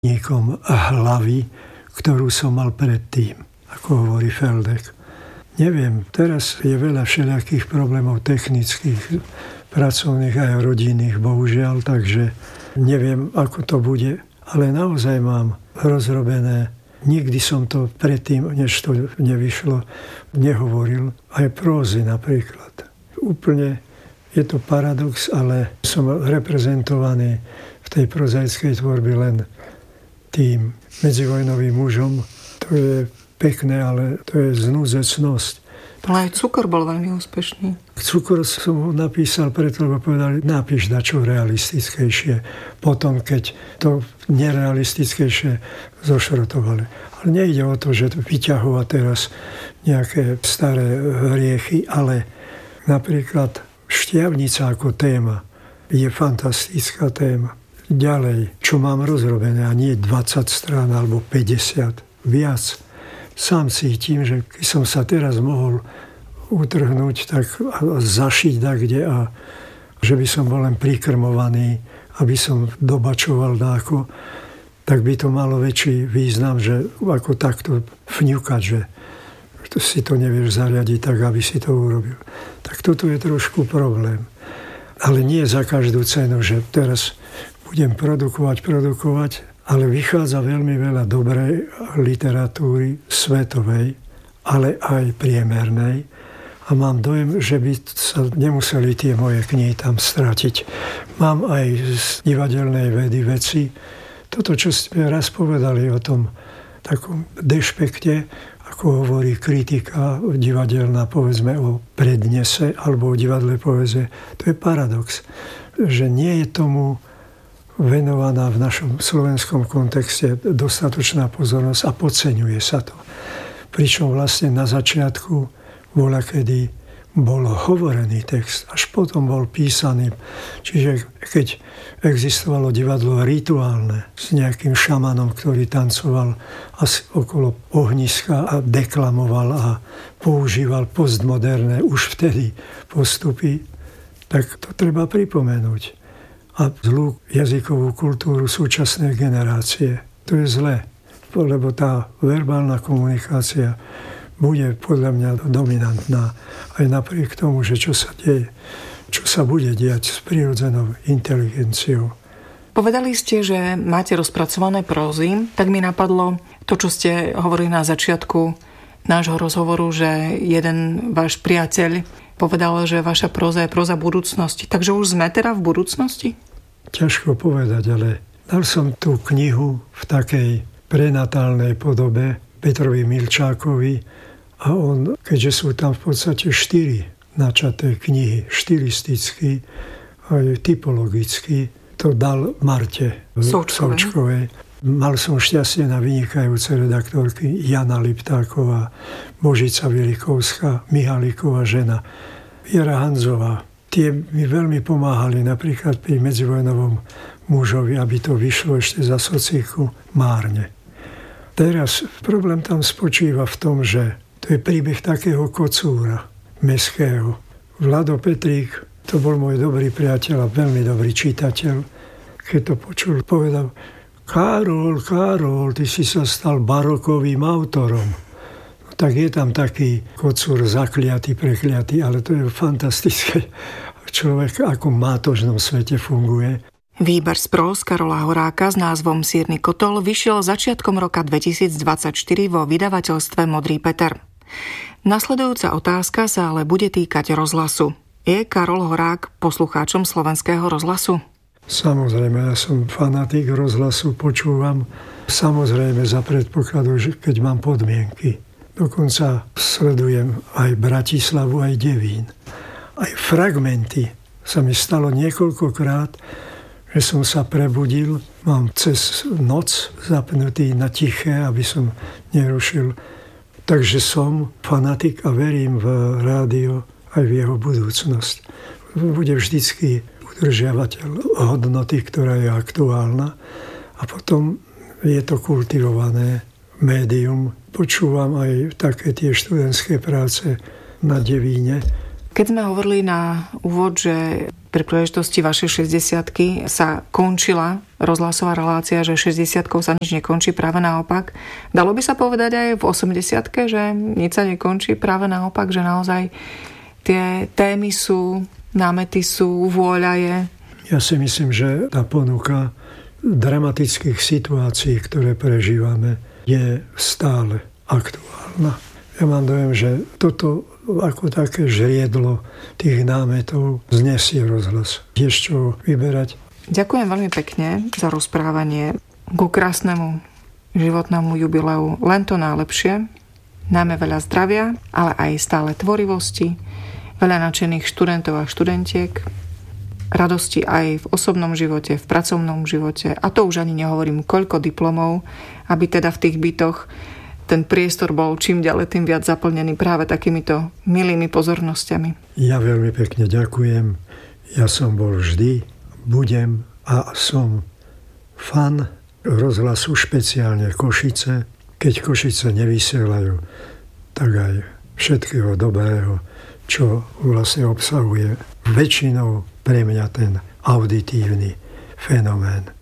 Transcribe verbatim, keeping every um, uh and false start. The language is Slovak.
nikom hlavy, ktorú som mal predtým, ako hovorí Feldek. Neviem, teraz je veľa všelijakých problémov technických, pracovných aj rodinných, bohužiaľ, takže neviem, ako to bude, ale naozaj mám rozrobené. Nikdy som to predtým, než to nevyšlo, nehovoril. Aj prózy napríklad. Úplne je to paradox, ale som reprezentovaný v tej prozaickej tvorbe len tým medzivojnovým mužom. To je pekné, ale to je znúzecnosť. Ale aj Cukor bol veľmi úspešný. Cukor som ho napísal preto, lebo povedali, napíš dačo realistickejšie. Potom, keď to nerealistickejšie zošrotovali. Ale nejde o to, že vyťahovať teraz nejaké staré hriechy, ale napríklad Štiavnica ako téma je fantastická téma. Ďalej, čo mám rozrobené, a nie dvadsať strán alebo päťdesiat, viac. Sám cítim, že keď som sa teraz mohol utrhnúť tak a zašiť dakde a že by som bol len prikrmovaný, aby som dobačoval dáko, tak by to malo väčší význam, že ako takto fňukať, že si to nevieš zariadiť tak, aby si to urobil. Tak toto je trošku problém. Ale nie za každú cenu, že teraz budem produkovať, produkovať, ale vychádza veľmi veľa dobrej literatúry svetovej, ale aj priemernej. A mám dojem, že by sa nemuseli tie moje knihy tam stratiť. Mám aj z divadelnej vedy veci. Toto, čo ste raz povedali o tom takom dešpekte, ako hovorí kritika divadelná, povedzme o prednese alebo o divadle poveze, to je paradox, že nie je tomu venovaná v našom slovenskom kontexte dostatočná pozornosť a podceňuje sa to. Pričom vlastne na začiatku voľakedy bol hovorený text, až potom bol písaný. Čiže keď existovalo divadlo rituálne s nejakým šamanom, ktorý tancoval asi okolo ohniska a deklamoval a používal postmoderné už vtedy postupy, tak to treba pripomenúť. A zlú jazykovú kultúru súčasnej generácie. To je zlé, lebo tá verbálna komunikácia bude podľa mňa dominantná aj napriek tomu, že čo sa deje, čo sa bude diať s prirodzenou inteligenciou. Povedali ste, že máte rozpracované prózy, tak mi napadlo to, čo ste hovorili na začiatku nášho rozhovoru, že jeden váš priateľ povedal, že vaša próza je próza budúcnosti. Takže už sme teda v budúcnosti? Ťažko povedať, ale dal som tú knihu v takej prenatálnej podobe Petrovi Milčákovi a on, keďže sú tam v podstate štyri načaté knihy, štilisticky aj typologicky, to dal Marte Součkovej. Mal som šťastie na vynikajúce redaktorky Jana Liptáková, Božica Vilikovská, Mihalíková žena, Viera Hanzová. Tie mi veľmi pomáhali napríklad pri medzivojnovom mužovi, aby to vyšlo ešte za sociku márne. Teraz problém tam spočíva v tom, že to je príbeh takého kocúra mestského. Vlado Petrík, to bol môj dobrý priateľ a veľmi dobrý čitateľ. Keď to počul, povedal: Karol, Karol, ty si sa stal barokovým autorom. No, tak je tam taký kocúr zakliatý, prekliatý, ale to je fantastické. Človek ako v mátožnom svete funguje. Výber z próz Karola Horáka s názvom Sírny kotol vyšiel začiatkom roka dvetisícdvadsaťštyri vo vydavateľstve Modrý Peter. Nasledujúca otázka sa ale bude týkať rozhlasu. Je Karol Horák poslucháčom Slovenského rozhlasu? Samozrejme, ja som fanatik rozhlasu, počúvam. Samozrejme za predpokladu, že keď mám podmienky. Dokonca sledujem aj Bratislavu, aj Devín. Aj fragmenty sa mi stalo niekoľkokrát, že som sa prebudil, mám cez noc zapnutý na tiché, aby som nerušil. Takže som fanatik a verím v rádio aj v jeho budúcnosť. Bude vždycky udržiavateľ hodnoty, ktorá je aktuálna a potom je to kultivované médium. Počúvam aj také tie študentské práce na Devíne. Keď sme hovorili na úvod, že pri príležitosti vašej šesťdesiatky sa končila rozhlasová relácia, že šesťdesiatkou sa nič nekončí, práve naopak. Dalo by sa povedať aj v osemdesiatke, že nič sa nekončí, práve naopak, že naozaj tie témy sú, námety sú, vôľa je? Ja si myslím, že tá ponuka dramatických situácií, ktoré prežívame, je stále aktuálna. Ja mám dojem, že toto ako také žriedlo tých námetov znesie rozhlas. Je z čoho vyberať. Ďakujem veľmi pekne za rozprávanie ku krásnemu životnému jubileu. Len to najlepšie. Najmä veľa zdravia, ale aj stále tvorivosti, veľa nadšených študentov a študentiek, radosti aj v osobnom živote, v pracovnom živote. A to už ani nehovorím, koľko diplomov, aby teda v tých bytoch ten priestor bol čím ďalej tým viac zaplnený práve takýmito milými pozornosťami. Ja veľmi pekne ďakujem. Ja som bol vždy, budem a som fan rozhlasu, špeciálne Košice. Keď Košice nevysielajú, tak aj všetkého dobrého, čo vlastne obsahuje väčšinou pre mňa ten auditívny fenomén.